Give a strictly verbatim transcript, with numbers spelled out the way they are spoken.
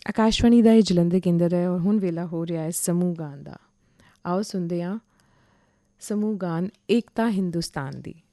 ਆਕਾਸ਼ਵਾਣੀ ਦਾ ਇਹ ਜਲੰਧਰ ਕੇਂਦਰ ਹੈ ਔਰ ਹੁਣ ਵੇਲਾ ਹੋ ਰਿਹਾ ਹੈ ਸਮੂਹ ਗਾਨ ਦਾ। ਆਓ ਸੁਣਦੇ ਹਾਂ ਸਮੂਹ ਗਾਨ ਏਕਤਾ ਹਿੰਦੁਸਤਾਨ ਦੀ।